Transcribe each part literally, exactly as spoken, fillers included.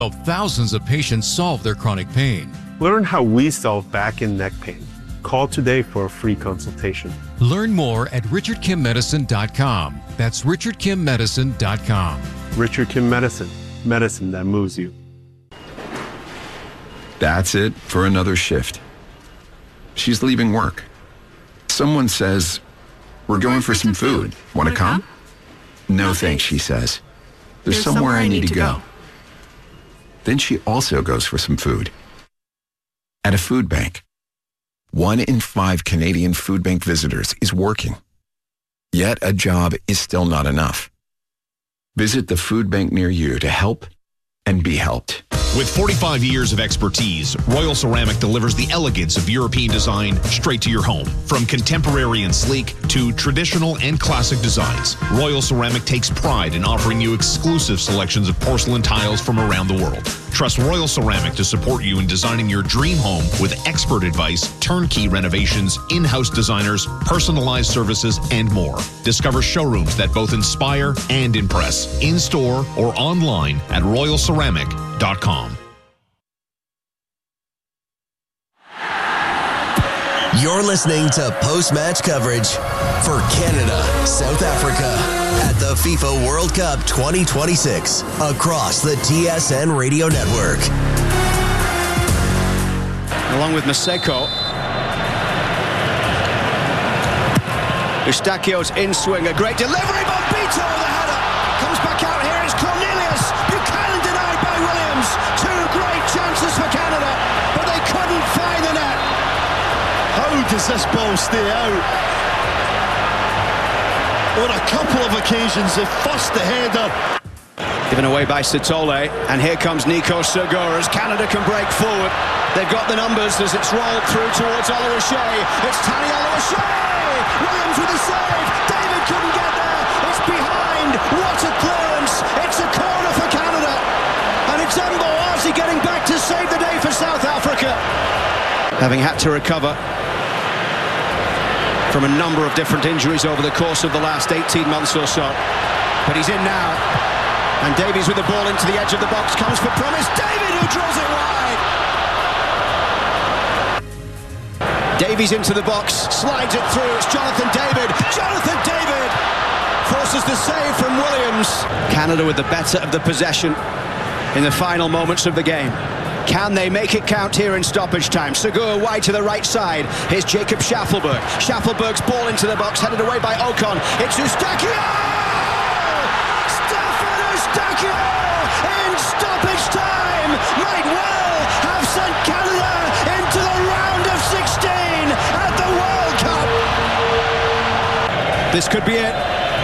Thousands of patients solve their chronic pain. Learn how we solve back and neck pain. Call today for a free consultation. Learn more at richard kim medicine dot com. That's richard kim medicine dot com. Richard Kim Medicine. Medicine that moves you. That's it for another shift. She's leaving work. Someone says, "We're going for some food. Want to come?" No thanks, she says. There's somewhere I need to go. Then she also goes for some food. At a food bank. One in five Canadian food bank visitors is working. Yet a job is still not enough. Visit the food bank near you to help and be helped. With forty-five years of expertise, Royal Ceramic delivers the elegance of European design straight to your home. From contemporary and sleek to traditional and classic designs, Royal Ceramic takes pride in offering you exclusive selections of porcelain tiles from around the world. Trust Royal Ceramic to support you in designing your dream home with expert advice, turnkey renovations, in-house designers, personalized services, and more. Discover showrooms that both inspire and impress, in-store or online at royal ceramic dot com. You're listening to post-match coverage for Canada, South Africa at the FIFA World Cup twenty twenty-six across the T S N Radio Network. Along with Maseko. Eustachio's in swing, a great delivery. Bombito, the header, comes back out here. It's Cornelius. Buchanan denied by Williams. Two great chances for Canada, but they couldn't find the net. How does this ball stay out? On a couple of occasions, they fussed the header. Given away by Sitole, and here comes Nico Segura as Canada can break forward. They've got the numbers as it's rolled through towards Oluwaseyi. It's Tani Oluwaseyi. Williams with a save. David couldn't get there. It's behind. What a clearance. It's a corner for Canada. And it's Mboazi getting back to save the day for South Africa. Having had to recover from a number of different injuries over the course of the last eighteen months or so. But he's in now. And Davies with the ball into the edge of the box comes for promise. David who draws it wide. Davies into the box, slides it through. It's Jonathan David. Jonathan David forces the save from Williams. Canada with the better of the possession in the final moments of the game. Can they make it count here in stoppage time? Segura wide to the right side. Here's Jacob Schaffelberg. Schaffelberg's ball into the box, headed away by Ocon. It's Eustachio! Stefan Eustachio in stoppage time might well have sent Canada into the round of sixteen at the World Cup. This could be it.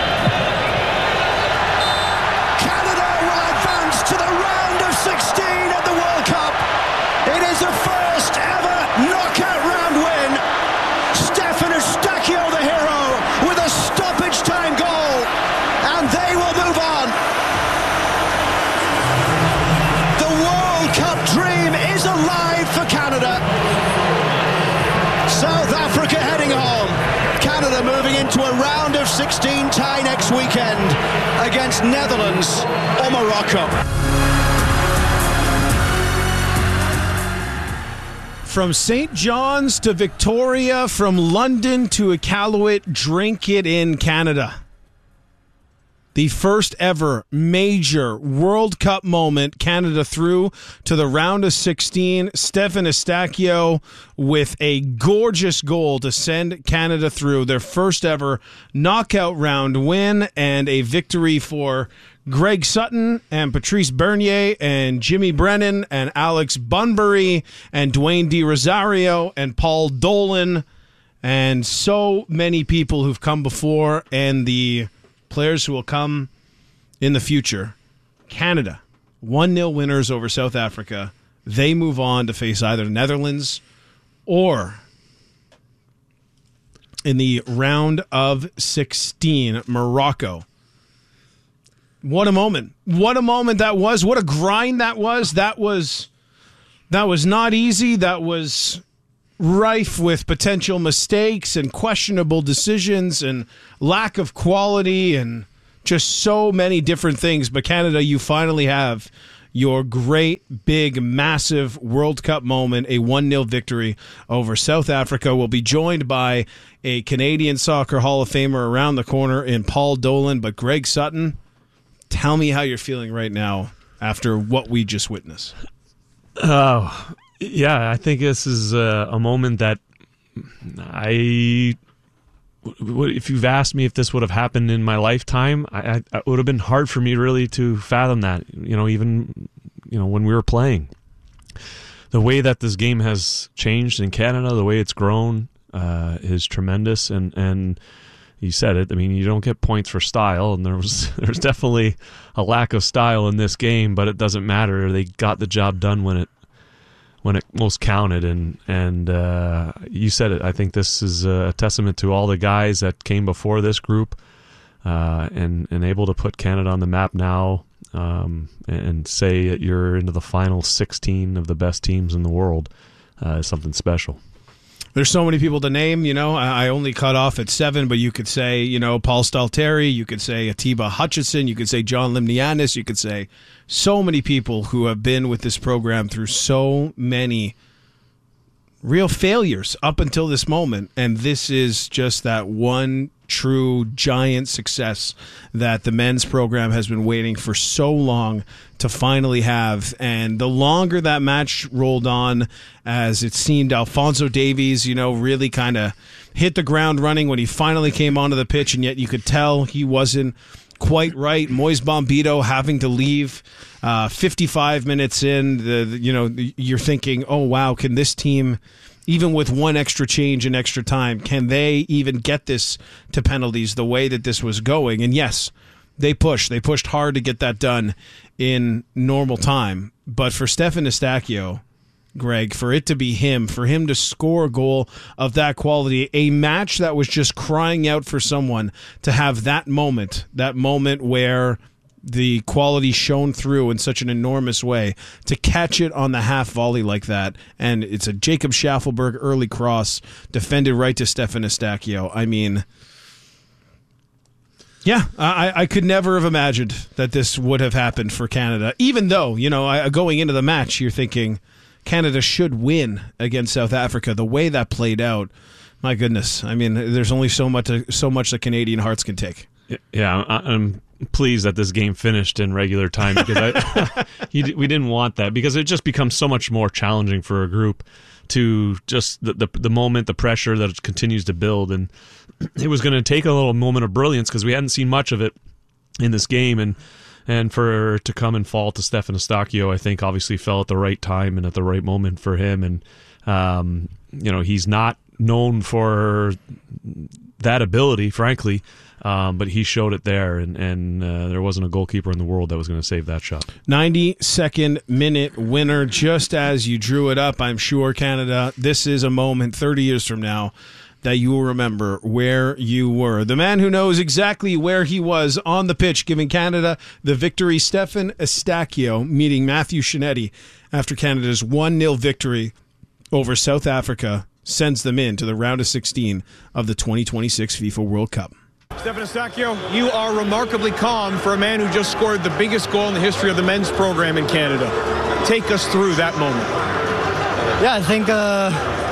Canada will advance to the round of sixteen at the World Cup. It is the first ever knockout round win. Stefan Eustachio, the hero, with a stoppage time goal, and they will move on. The World Cup dream is alive for Canada. South Africa heading home. Canada moving into a round of sixteen tie next weekend against Netherlands or Morocco. From Saint John's to Victoria, from London to Iqaluit, drink it in Canada. The first ever major World Cup moment, Canada through to the round of sixteen. Stefan Eustachio with a gorgeous goal to send Canada through their first ever knockout round win, and a victory for Greg Sutton and Patrice Bernier and Jimmy Brennan and Alex Bunbury and Dwayne De Rosario and Paul Dolan and so many people who've come before and the players who will come in the future. Canada, one nil winners over South Africa. They move on to face either the Netherlands or in the round of sixteen, Morocco. What a moment. What a moment that was. What a grind that was. That was that was not easy. That was rife with potential mistakes and questionable decisions and lack of quality and just so many different things. But Canada, you finally have your great, big, massive World Cup moment, a one nil victory over South Africa. We'll be joined by a Canadian Soccer Hall of Famer around the corner in Paul Dolan. But Greg Sutton, tell me how you're feeling right now after what we just witnessed. Oh, yeah, I think this is a, a moment that I... If you've asked me if this would have happened in my lifetime, I, I, it would have been hard for me really to fathom that. You know, even you know when we were playing, the way that this game has changed in Canada, the way it's grown, uh, is tremendous. And and you said it. I mean, you don't get points for style, and there was there's definitely a lack of style in this game, but it doesn't matter. They got the job done when it. when it most counted, and and uh, you said it. I think this is a testament to all the guys that came before this group, uh, and and able to put Canada on the map now, um, and say that you're into the final sixteen of the best teams in the world uh, is something special. There's so many people to name, you know. I only cut off at seven, but you could say, you know, Paul Stalteri, you could say Atiba Hutchinson, you could say John Limnianis, you could say so many people who have been with this program through so many real failures up until this moment. And this is just that one true giant success that the men's program has been waiting for so long to finally have. And the longer that match rolled on, as it seemed Alphonso Davies, you know, really kind of hit the ground running when he finally came onto the pitch, and yet you could tell he wasn't quite right. Moise Bombito having to leave uh, fifty-five minutes in, the, the you know, you're thinking, oh, wow, can this team, even with one extra change and extra time, can they even get this to penalties the way that this was going? And yes, they pushed. They pushed hard to get that done in normal time. But for Stephen Eustáquio, Greg, for it to be him, for him to score a goal of that quality, a match that was just crying out for someone to have that moment, that moment where the quality shone through in such an enormous way, to catch it on the half volley like that, and it's a Jacob Schaffelberg early cross defended right to Stephen Eustáquio. I mean, yeah, I, I could never have imagined that this would have happened for Canada, even though, you know, I, going into the match, you're thinking Canada should win against South Africa. The way that played out, my goodness. I mean, there's only so much, so much that Canadian hearts can take. Yeah, I'm pleased that this game finished in regular time, because I, we didn't want that, because it just becomes so much more challenging for a group to just the the, the moment, the pressure that it continues to build, and it was going to take a little moment of brilliance because we hadn't seen much of it in this game, and and for it to come and fall to Stephen Eustáquio, I think obviously fell at the right time and at the right moment for him, and um, you know, he's not known for that ability, frankly. Um, but he showed it there, and, and uh, there wasn't a goalkeeper in the world that was going to save that shot. ninety-second minute winner, just as you drew it up. I'm sure, Canada, this is a moment thirty years from now that you will remember where you were. The man who knows exactly where he was on the pitch giving Canada the victory, Stephen Eustáquio, meeting Matthew Shinetti after Canada's one nil victory over South Africa sends them in to the round of sixteen of the twenty twenty-six FIFA World Cup. Stephen Eustáquio, you are remarkably calm for a man who just scored the biggest goal in the history of the men's program in Canada. Take us through that moment. Yeah, I think uh,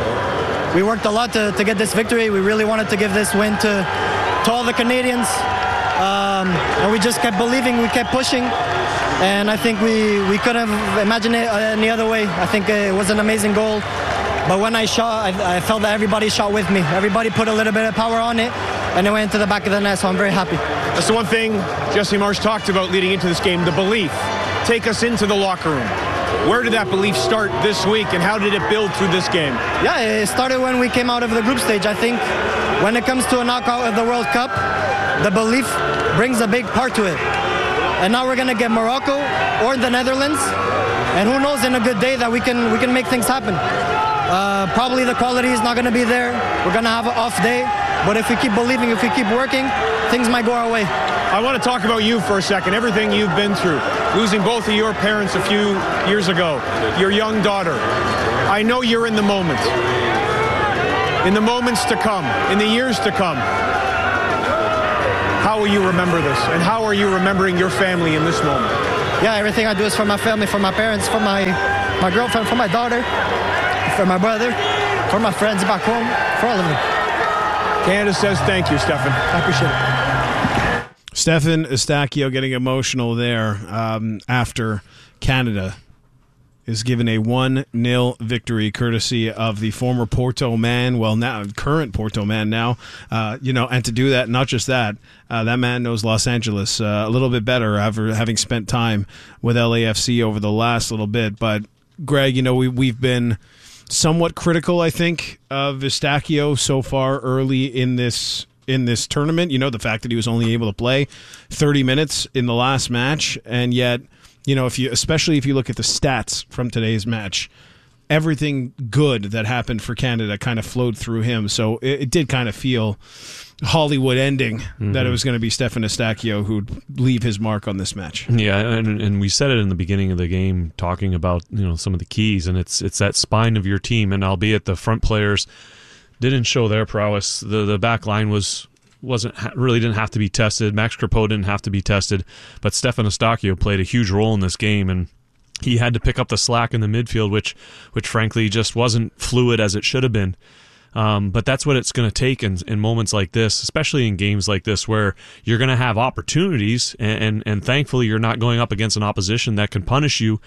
we worked a lot to, to get this victory. We really wanted to give this win to, to all the Canadians. Um, and we just kept believing, we kept pushing. And I think we, we couldn't have imagined it any other way. I think it was an amazing goal. But when I shot, I, I felt that everybody shot with me. Everybody put a little bit of power on it, and it went into the back of the net, so I'm very happy. That's the one thing Jesse Marsch talked about leading into this game, the belief. Take us into the locker room. Where did that belief start this week, and how did it build through this game? Yeah, it started when we came out of the group stage. I think when it comes to a knockout of the World Cup, the belief brings a big part to it. And now we're going to get Morocco or the Netherlands, and who knows, in a good day that we can we can make things happen. Uh, probably the quality is not going to be there. We're going to have an off day. But if we keep believing, if we keep working, things might go our way. I want to talk about you for a second, everything you've been through. Losing both of your parents a few years ago, your young daughter. I know you're in the moment. In the moments to come, in the years to come. How will you remember this? And how are you remembering your family in this moment? yeah, everything I do is for my family, for my parents, for my, my girlfriend, for my daughter, for my brother, for my friends back home, for all of them. Canada says thank you, Stefan. I appreciate it. Stefan Eustaquio getting emotional there um, after Canada is given a one nil victory courtesy of the former Porto man, well, now current Porto man now, uh, you know, and to do that, not just that, uh, that man knows Los Angeles uh, a little bit better after having spent time with L A F C over the last little bit. But, Greg, you know, we, we've been somewhat critical, I think, of Eustaquio so far early in this in this tournament. You know, the fact that he was only able to play thirty minutes in the last match, and yet, you know, if you, especially if you look at the stats from today's match, everything good that happened for Canada kind of flowed through him. So it, it did kind of feel Hollywood ending mm-hmm. that it was going to be Stefan Eustaquio who'd leave his mark on this match. Yeah, and and we said it in the beginning of the game, talking about, you know, some of the keys, and it's it's that spine of your team. And albeit the front players didn't show their prowess, the the back line was. wasn't really didn't have to be tested. Max Crepeau didn't have to be tested, but Stefan Eustaquio played a huge role in this game, and he had to pick up the slack in the midfield, which, which frankly just wasn't fluid as it should have been. Um, but that's what it's going to take in, in moments like this, especially in games like this where you're going to have opportunities, and, and and thankfully you're not going up against an opposition that can punish you.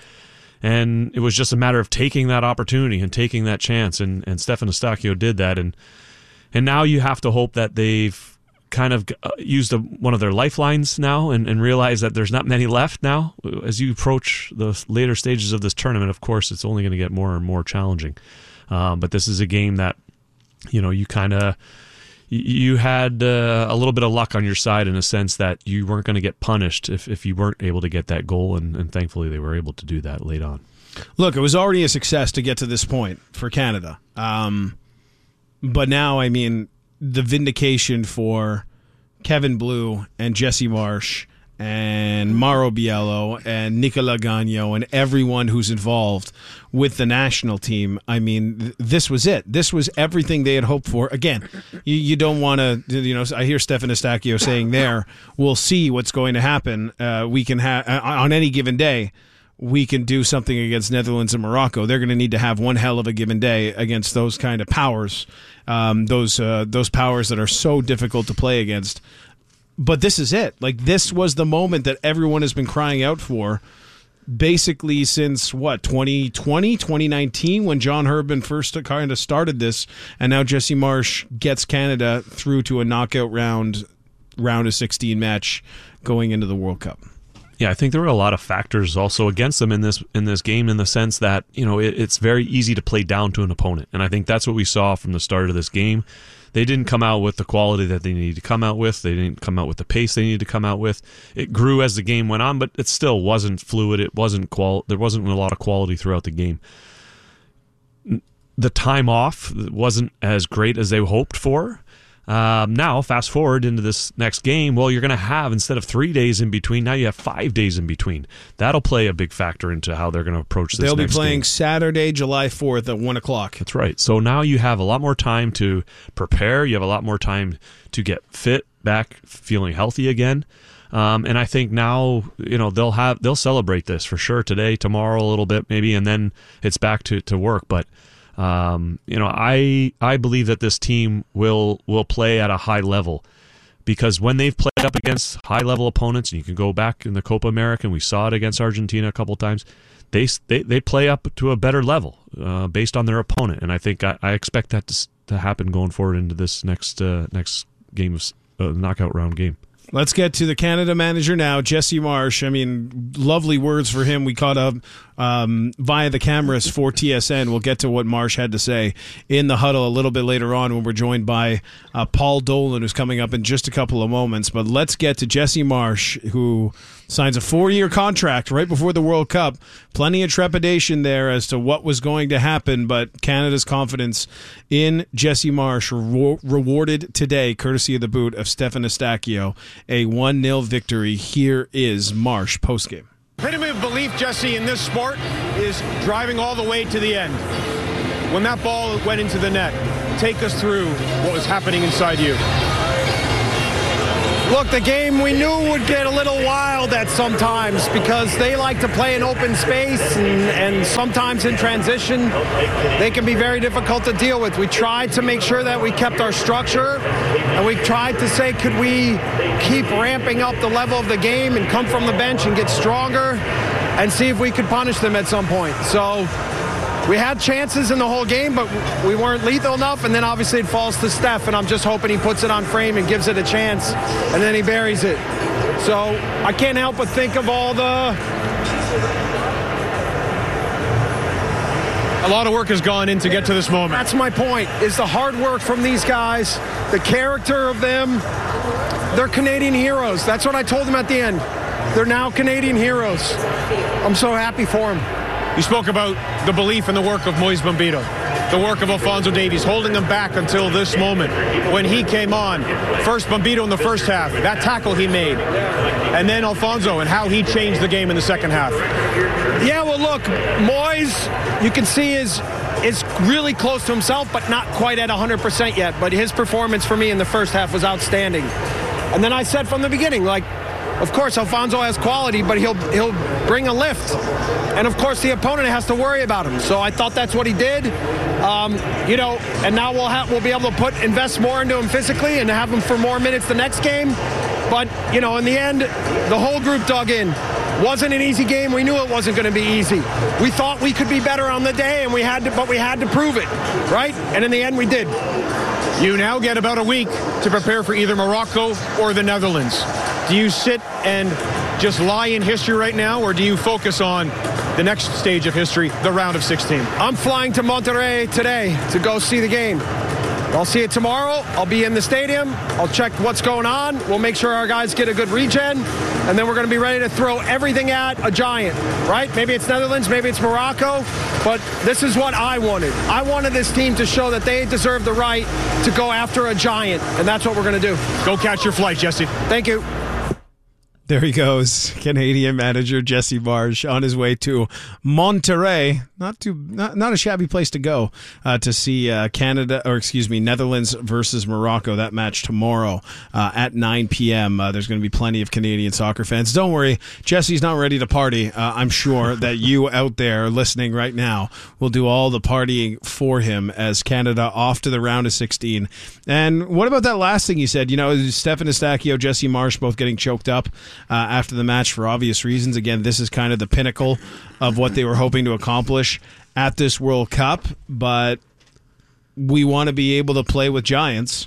And it was just a matter of taking that opportunity and taking that chance, and and Stefan Eustaquio did that, and and now you have to hope that they've kind of used a, one of their lifelines now and, and realize that there's not many left now. As you approach the later stages of this tournament, of course, it's only going to get more and more challenging. Um, but this is a game that, you know, you kind of, you had uh, a little bit of luck on your side in a sense that you weren't going to get punished if, if you weren't able to get that goal, and, and thankfully they were able to do that late on. Look, it was already a success to get to this point for Canada. Um, but now, I mean, the vindication for Kevin Blue and Jesse Marsh and Mauro Biello and Nicola Gagno and everyone who's involved with the national team. I mean, th- this was it. This was everything they had hoped for. Again, you, you don't want to, you know, I hear Stefan Eustaquio saying there, we'll see what's going to happen. Uh, we can have, uh, on any given day, we can do something against Netherlands and Morocco. They're going to need to have one hell of a given day against those kind of powers, um, those uh, those powers that are so difficult to play against. But this is it. Like, this was the moment that everyone has been crying out for, basically since, what, twenty twenty, twenty nineteen, when John Herdman first kind of started this, and now Jesse Marsh gets Canada through to a knockout round, round of sixteen match going into the World Cup. Yeah, I think there were a lot of factors also against them in this in this game, in the sense that, you know, it, it's very easy to play down to an opponent, and I think that's what we saw from the start of this game. They didn't come out with the quality that they needed to come out with. They didn't come out with the pace they needed to come out with. It grew as the game went on, but it still wasn't fluid. It wasn't qual. There wasn't a lot of quality throughout the game. The time off wasn't as great as they hoped for. Um, now, fast forward into this next game, well, you're going to have, instead of three days in between, now you have five days in between. That'll play a big factor into how they're going to approach this They'll next be playing game. Saturday, July fourth at one o'clock. That's right. So now you have a lot more time to prepare. You have a lot more time to get fit, back, feeling healthy again. Um, and I think now, you know, they'll have they'll celebrate this for sure today, tomorrow a little bit maybe, and then it's back to, to work. But Um, you know, I I believe that this team will will play at a high level, because when they've played up against high level opponents, and you can go back in the Copa America, and we saw it against Argentina a couple times, they they, they play up to a better level uh, based on their opponent, and I think I, I expect that to to happen going forward into this next uh, next game of uh, knockout round game. Let's get to the Canada manager now, Jesse Marsh. I mean, lovely words for him. We caught up um, via the cameras for T S N. We'll get to what Marsh had to say in the huddle a little bit later on when we're joined by uh, Paul Dolan, who's coming up in just a couple of moments. But let's get to Jesse Marsh, who signs a four-year contract right before the World Cup. Plenty of trepidation there as to what was going to happen, but Canada's confidence in Jesse Marsh re- rewarded today, courtesy of the boot of Stefan Eustaquio, a one nil victory. Here is Marsh postgame. Epitome of belief, Jesse, in this sport is driving all the way to the end. When that ball went into the net, take us through what was happening inside you. Look, the game we knew would get a little wild at sometimes because they like to play in open space and, and sometimes in transition they can be very difficult to deal with. We tried to make sure that we kept our structure and we tried to say, could we keep ramping up the level of the game and come from the bench and get stronger and see if we could punish them at some point. So we had chances in the whole game, but we weren't lethal enough, and then obviously it falls to Steph, and I'm just hoping he puts it on frame and gives it a chance, and then he buries it. So I can't help but think of all the... A lot of work has gone in to get to this moment. That's my point, is the hard work from these guys, the character of them. They're Canadian heroes. That's what I told them at the end. They're now Canadian heroes. I'm so happy for them. You spoke about the belief in the work of Moise Bombito, the work of Alphonso Davies, holding them back until this moment when he came on. First Bombito in the first half, that tackle he made, and then Alphonso and how he changed the game in the second half. Yeah, well, look, Moise, you can see is is really close to himself, but not quite at one hundred percent yet. But his performance for me in the first half was outstanding. And then I said from the beginning, like, of course, Alphonso has quality, but he'll he'll bring a lift. And, of course, the opponent has to worry about him. So I thought that's what he did. Um, you know, and now we'll have, we'll be able to put invest more into him physically and have him for more minutes the next game. But, you know, in the end, the whole group dug in. Wasn't an easy game. We knew it wasn't going to be easy. We thought we could be better on the day, and we had to, but we had to prove it, right? And in the end, we did. You now get about a week to prepare for either Morocco or the Netherlands. Do you sit and just lie in history right now, or do you focus on the next stage of history, the round of sixteen? I'm flying to Monterrey today to go see the game. I'll see it tomorrow. I'll be in the stadium. I'll check what's going on. We'll make sure our guys get a good regen, and then we're going to be ready to throw everything at a giant, right? Maybe it's Netherlands, maybe it's Morocco, but this is what I wanted. I wanted this team to show that they deserve the right to go after a giant, and that's what we're going to do. Go catch your flight, Jesse. Thank you. There he goes, Canadian manager Jesse Marsch on his way to Monterrey. Not too, not, not a shabby place to go uh, to see uh, Canada, or excuse me, Netherlands versus Morocco. That match tomorrow uh, at nine p.m. Uh, there's going to be plenty of Canadian soccer fans. Don't worry, Jesse's not ready to party. Uh, I'm sure that you out there listening right now will do all the partying for him as Canada off to the round of sixteen. And what about that last thing you said? You know, Stefan Eustáquio, Jesse Marsch both getting choked up Uh, after the match for obvious reasons. Again, this is kind of the pinnacle of what they were hoping to accomplish at this World Cup, but we want to be able to play with giants.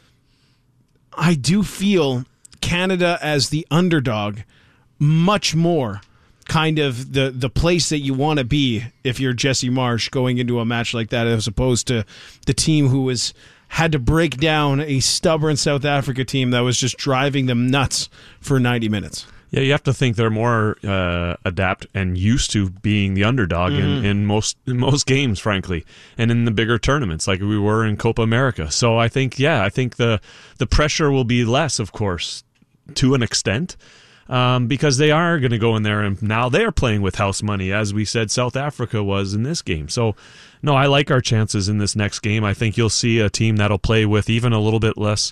I do feel Canada as the underdog much more kind of the, the place that you want to be if you're Jesse Marsch going into a match like that, as opposed to the team who was had to break down a stubborn South Africa team that was just driving them nuts for ninety minutes. Yeah, you have to think they're more uh, adept and used to being the underdog mm. in, in most in most games, frankly, and in the bigger tournaments like we were in Copa America. So I think, yeah, I think the the pressure will be less, of course, to an extent, um, because they are going to go in there and now they're playing with house money, as we said South Africa was in this game. So, no, I like our chances in this next game. I think you'll see a team that'll play with even a little bit less,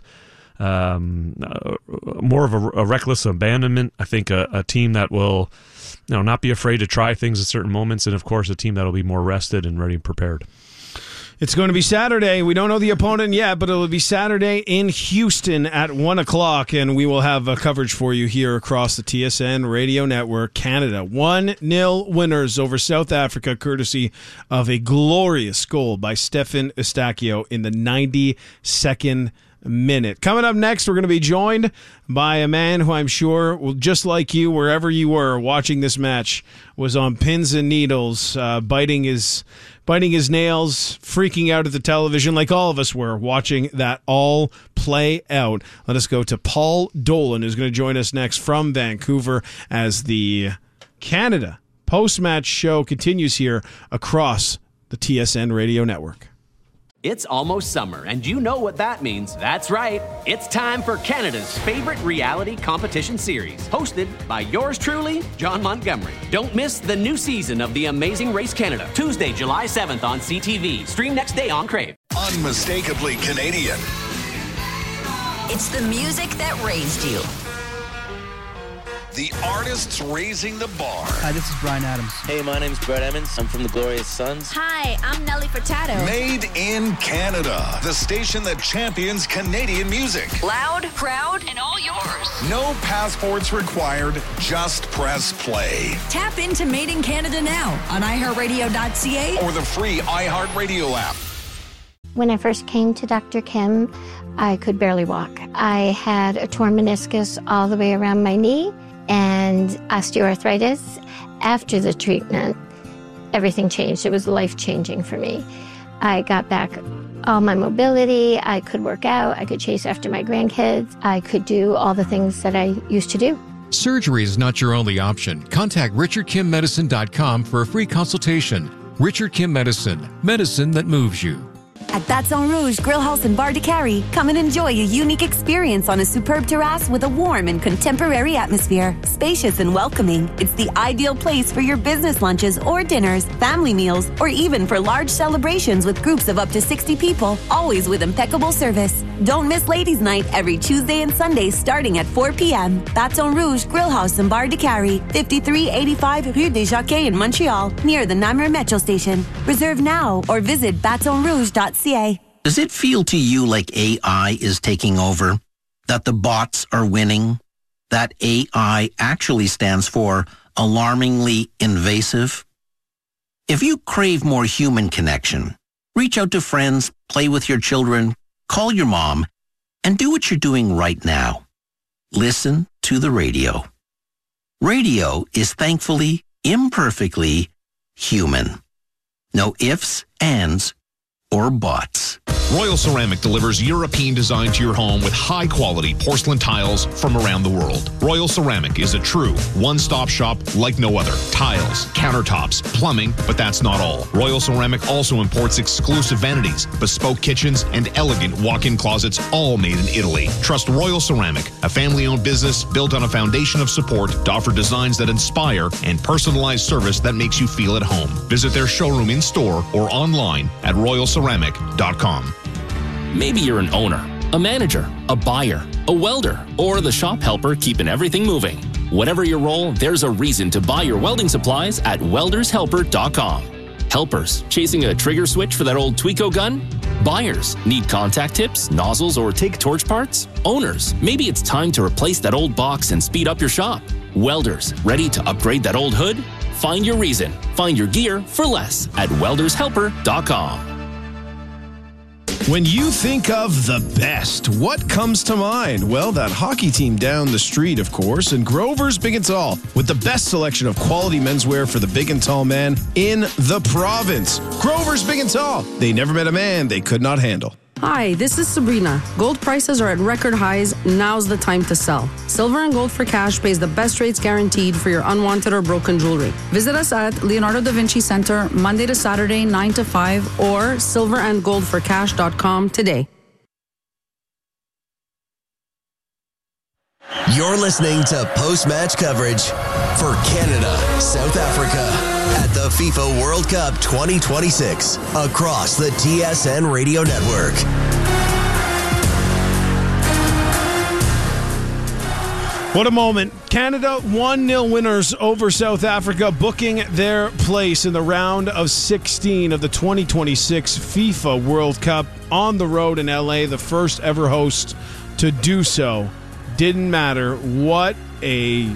um, uh, more of a, a reckless abandonment. I think a, a team that will, you know, not be afraid to try things at certain moments, and of course a team that'll be more rested and ready and prepared. It's going to be Saturday. We don't know the opponent yet, but it'll be Saturday in Houston at one o'clock, and we will have a coverage for you here across the T S N Radio Network. Canada one nil winners over South Africa, courtesy of a glorious goal by Stefan Eustáquio in the ninety-second minute. Coming up next, we're going to be joined by a man who I'm sure, will, just like you, wherever you were watching this match, was on pins and needles, uh, biting his... biting his nails, freaking out at the television like all of us were watching that all play out. Let us go to Paul Dolan, who's going to join us next from Vancouver as the Canada post-match show continues here across the T S N Radio Network. It's almost summer, and you know what that means. That's right. It's time for Canada's favorite reality competition series, hosted by yours truly, John Montgomery. Don't miss the new season of The Amazing Race Canada, Tuesday, July seventh on C T V. Stream next day on Crave. Unmistakably Canadian. It's the music that raised you. The artists raising the bar. Hi, this is Bryan Adams. Hey, my name's Brett Emmons. I'm from the Glorious Sons. Hi, I'm Nelly Furtado. Made in Canada. The station that champions Canadian music. Loud, proud, and all yours. No passports required. Just press play. Tap into Made in Canada now on i heart radio dot c a or the free iHeartRadio app. When I first came to Doctor Kim, I could barely walk. I had a torn meniscus all the way around my knee and osteoarthritis. After the treatment, everything changed. It was life-changing for me. I got back all my mobility. I could work out. I could chase after my grandkids. I could do all the things that I used to do. Surgery is not your only option. Contact richard kim medicine dot com for a free consultation. Richard Kim Medicine, medicine that moves you. At Baton Rouge Grill House and Bar de Cari, come and enjoy a unique experience on a superb terrace with a warm and contemporary atmosphere. Spacious and welcoming, it's the ideal place for your business lunches or dinners, family meals, or even for large celebrations with groups of up to sixty people, always with impeccable service. Don't miss Ladies' Night every Tuesday and Sunday starting at four p.m. Baton Rouge Grill House and Bar de Cari, fifty-three eighty-five Rue des Jacquets in Montreal, near the Namur Metro Station. Reserve now or visit baton rouge dot c a. Does it feel to you like A I is taking over? That the bots are winning? That A I actually stands for alarmingly invasive? If you crave more human connection, reach out to friends, play with your children, call your mom, and do what you're doing right now. Listen to the radio. Radio is thankfully, imperfectly human. No ifs, ands, or buts. Royal Ceramic delivers European design to your home with high-quality porcelain tiles from around the world. Royal Ceramic is a true one-stop shop like no other. Tiles, countertops, plumbing, but that's not all. Royal Ceramic also imports exclusive vanities, bespoke kitchens, and elegant walk-in closets, all made in Italy. Trust Royal Ceramic, a family-owned business built on a foundation of support to offer designs that inspire and personalized service that makes you feel at home. Visit their showroom in-store or online at royal ceramic dot com. Maybe you're an owner, a manager, a buyer, a welder, or the shop helper keeping everything moving. Whatever your role, there's a reason to buy your welding supplies at welders helper dot com. Helpers, chasing a trigger switch for that old Tweco gun? Buyers, need contact tips, nozzles, or take torch parts? Owners, maybe it's time to replace that old box and speed up your shop. Welders, ready to upgrade that old hood? Find your reason. Find your gear for less at welders helper dot com. When you think of the best, what comes to mind? Well, that hockey team down the street, of course, and Grover's Big and Tall, with the best selection of quality menswear for the big and tall man in the province. Grover's Big and Tall. They never met a man they could not handle. Hi, this is Sabrina. Gold prices are at record highs. Now's the time to sell. Silver and Gold for Cash pays the best rates guaranteed for your unwanted or broken jewelry. Visit us at Leonardo da Vinci Center Monday to Saturday, nine to five, or silver and gold for cash dot com today. You're listening to post-match coverage for Canada, South Africa at the FIFA World Cup twenty twenty-six across the T S N Radio Network. What a moment. Canada one nil winners over South Africa, booking their place in the round of sixteen of the twenty twenty-six FIFA World Cup on the road in L A, the first ever host to do so. Didn't matter. What a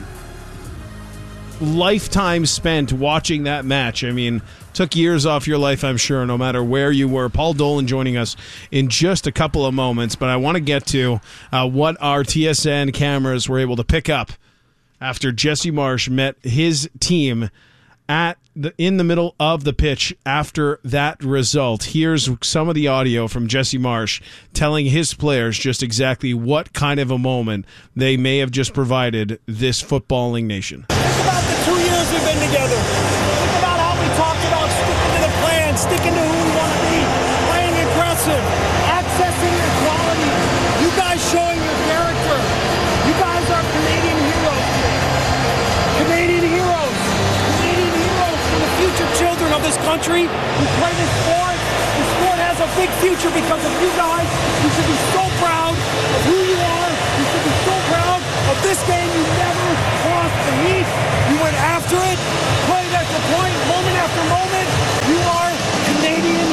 lifetime spent watching that match. I mean, took years off your life, I'm sure, no matter where you were. Paul Dolan joining us in just a couple of moments, but I want to get to uh, what our T S N cameras were able to pick up after Jesse Marsch met his team at the, in the middle of the pitch after that result. Here's some of the audio from Jesse Marsch telling his players just exactly what kind of a moment they may have just provided this footballing nation. Think about the two years we've been together. Think about how we talked about sticking to the plan, sticking to who we want to be, playing aggressive, accessing your quality. You guys showing your character. You guys are Canadian heroes. Canadian heroes. Canadian heroes for the future children of this country who play this sport. The sport has a big future because of you guys. You should be so proud of who you are. You should be so proud of this game. You never lost the heat. You went after it, played after point, moment after moment. You are Canadian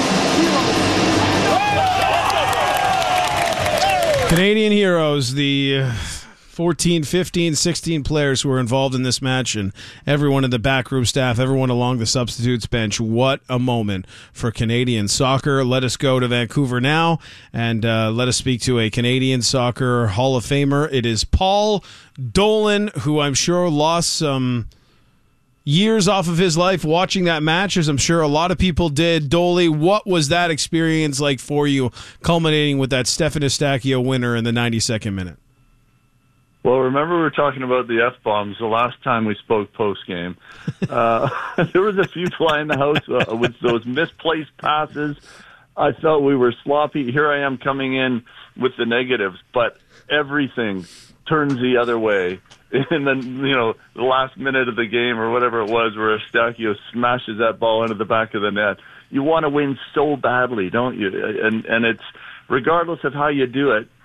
heroes. Canadian heroes, the uh, fourteen, fifteen, sixteen players who were involved in this match, and everyone in the backroom staff, everyone along the substitutes bench. What a moment for Canadian soccer. Let us go to Vancouver now, and uh, let us speak to a Canadian soccer Hall of Famer. It is Paul Dolan, who I'm sure lost some years off of his life watching that match, as I'm sure a lot of people did. Dolly, what was that experience like for you, culminating with that Stefan Eustáquio winner in the ninety-second minute? Well, remember we were talking about the F-bombs the last time we spoke post-game. Uh, there was a few fly in the house uh, with those misplaced passes. I felt we were sloppy. Here I am coming in with the negatives, but everything turns the other way. And then, you know, the last minute of the game or whatever it was where Eustáquio smashes that ball into the back of the net. You want to win so badly, don't you? And and it's, regardless of how you do it,